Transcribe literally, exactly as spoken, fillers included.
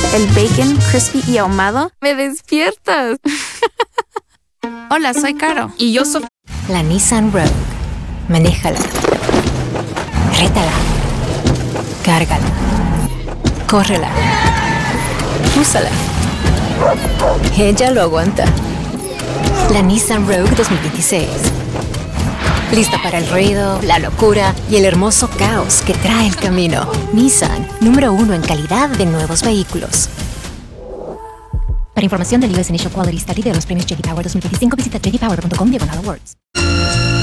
el bacon crispy y ahumado, ¡me despiertas! Hola, soy Caro. Y yo soy... La Nissan Rogue. Manéjala. Rétala. Cárgala. Córrela. Úsala. Ella lo aguanta. La Nissan Rogue dos mil veintiséis. Lista para el ruido, la locura y el hermoso caos que trae el camino. Nissan, número uno en calidad de nuevos vehículos. Para información del U S Initial Quality Study de los premios J D Power dos mil veinticinco, visita j d power punto com diagonal awards.